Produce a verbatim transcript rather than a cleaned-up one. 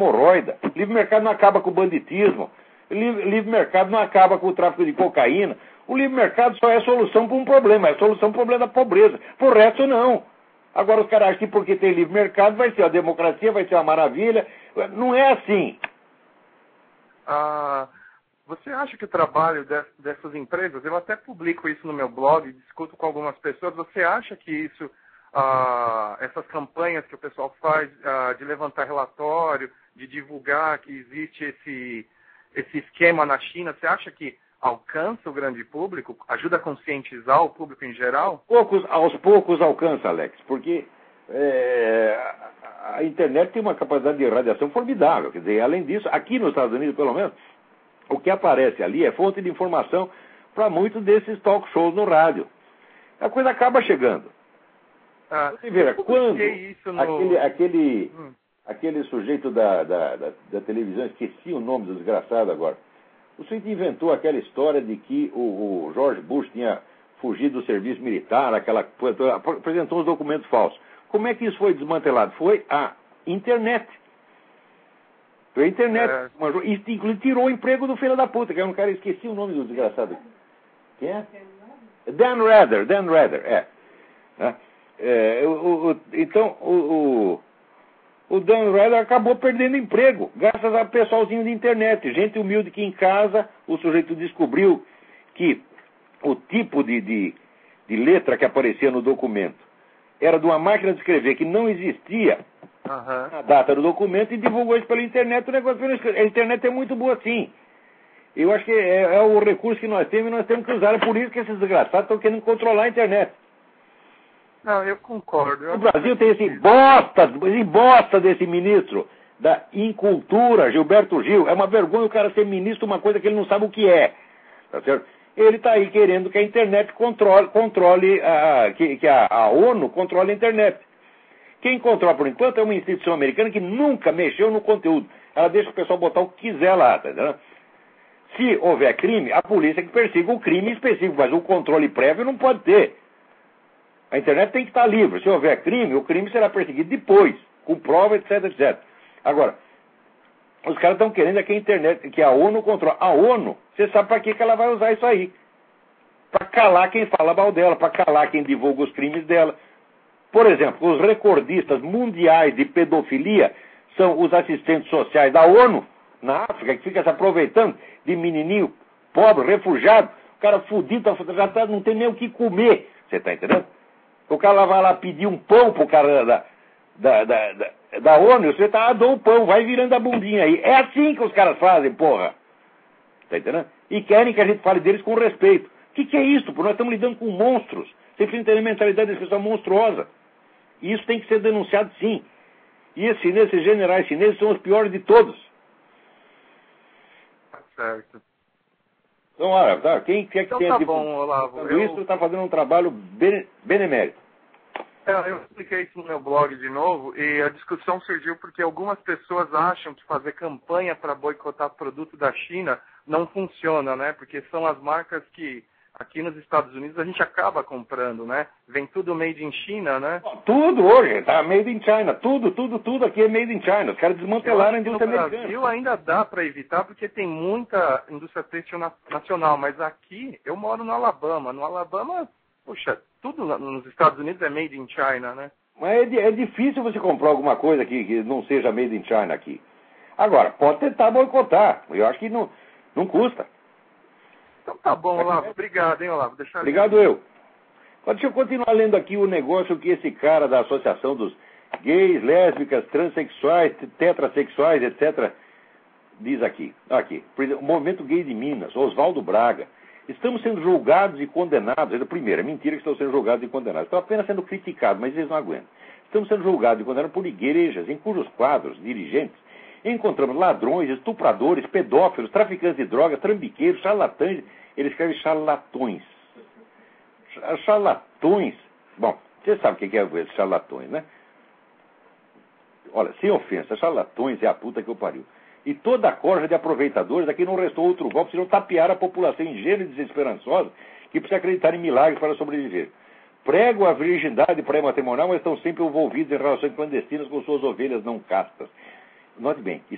hemorroida. Livre mercado não acaba com o banditismo. Livre, livre mercado não acaba com o tráfico de cocaína. O livre mercado só é solução para um problema, é solução para o problema da pobreza. Por resto, não. Agora os caras acham que porque tem livre mercado vai ser a democracia, vai ser uma maravilha. Não é assim. Ah, você acha que o trabalho de, dessas empresas, eu até publico isso no meu blog, discuto com algumas pessoas, você acha que isso, ah, essas campanhas que o pessoal faz ah, de levantar relatório, de divulgar que existe esse, esse esquema na China, você acha que alcança o grande público, ajuda a conscientizar o público em geral? Poucos, aos poucos alcança, Alex, porque é, a, a internet tem uma capacidade de radiação formidável. Quer dizer, além disso, aqui nos Estados Unidos, pelo menos, o que aparece ali é fonte de informação para muitos desses talk shows no rádio. A coisa acaba chegando. Ah, Você vê, quando isso no... aquele, aquele, hum. aquele sujeito da, da, da, da televisão, esqueci o nome do desgraçado agora, o sujeito inventou aquela história de que o, o George Bush tinha fugido do serviço militar, aquela, apresentou uns documentos falsos. Como é que isso foi desmantelado? Foi a internet. Foi a internet. É. Uma, inclusive tirou o emprego do filho da puta, que era um cara, esqueci o nome do desgraçado. Quem é? Dan Rather, Dan Rather, é. é, é o, o, então, o... o O Dan Rather acabou perdendo emprego, graças a pessoalzinho de internet. Gente humilde que em casa, o sujeito descobriu que o tipo de, de, de letra que aparecia no documento era de uma máquina de escrever que não existia uhum. na data do documento e divulgou isso pela internet. O negócio a internet é muito boa sim. Eu acho que é, é o recurso que nós temos e nós temos que usar. É por isso que esses desgraçados estão querendo controlar a internet. Não, eu concordo. Eu o Brasil tem esse bosta, esse bosta desse ministro da incultura, Gilberto Gil. É uma vergonha o cara ser ministro de uma coisa que ele não sabe o que é. Tá certo? Ele está aí querendo que a internet controle, controle a, que, que a, a ONU controle a internet. Quem controla, por enquanto, é uma instituição americana que nunca mexeu no conteúdo. Ela deixa o pessoal botar o que quiser lá, tá entendendo? Se houver crime, a polícia que persiga o crime específico, mas o controle prévio não pode ter. A internet tem que estar livre. Se houver crime, o crime será perseguido depois, com prova, etc, etcétera. Agora, os caras estão querendo que a internet, que a ONU controle. A ONU, você sabe para que, que ela vai usar isso aí? Para calar quem fala mal dela, para calar quem divulga os crimes dela. Por exemplo, os recordistas mundiais de pedofilia são os assistentes sociais da ONU, na África, que fica se aproveitando de menininho pobre, refugiado, o cara fudido, já tá, não tem nem o que comer. Você está entendendo? O cara vai lá pedir um pão pro cara da, da, da, da, da ONU, você tá, ah, dou um pão, vai virando a bundinha aí. É assim que os caras fazem, porra. Tá entendendo? E querem que a gente fale deles com respeito. O que, que é isso? Porque nós estamos lidando com monstros. Você precisa entender a mentalidade dessa pessoa monstruosa. E isso tem que ser denunciado sim. E esses chineses, esses generais chineses são os piores de todos. Tá certo. Então, olha, tá, quem quer que então, tenha tá tipo, bom, Olavo. Eu... isso está fazendo um trabalho bene, benemérito. É, eu expliquei isso no meu blog de novo e a discussão surgiu porque algumas pessoas acham que fazer campanha para boicotar produto da China não funciona, né? Porque são as marcas que aqui nos Estados Unidos a gente acaba comprando, né? Vem tudo made in China, né? Tudo hoje, tá made in China. Tudo, tudo, tudo aqui é made in China. Os caras desmantelaram a indústria americana. No Brasil ainda dá para evitar porque tem muita indústria têxtil nacional, mas aqui eu moro no Alabama. No Alabama, puxa, tudo nos Estados Unidos é made in China, né? Mas é, é difícil você comprar alguma coisa que, que não seja made in China aqui. Agora, pode tentar boicotar. Eu acho que não, não custa. Então tá bom, Olavo. Obrigado, hein, Olavo. Deixa Obrigado eu. Deixa eu continuar lendo aqui o negócio que esse cara da Associação dos Gays, Lésbicas, Transsexuais, Tetrassexuais, etcétera diz aqui. Aqui. O Movimento Gay de Minas, Oswaldo Braga. Estamos sendo julgados e condenados. Primeiro, é mentira que estão sendo julgados e condenados. Estão apenas sendo criticados, mas eles não aguentam. Estamos sendo julgados e condenados por igrejas em cujos quadros, dirigentes, encontramos ladrões, estupradores, pedófilos, traficantes de drogas, trambiqueiros, charlatães. Ele escreve charlatões. Charlatões. Bom, você sabe o que é esses charlatões, né? Olha, sem ofensa, charlatões é a puta que eu pariu. E toda a corja de aproveitadores, aqui não restou outro golpe, senão tapear a população ingênua e desesperançosa que precisa acreditar em milagres para sobreviver. Pregam a virgindade pré-matrimonial, mas estão sempre envolvidos em relações clandestinas com suas ovelhas não castas. Note bem,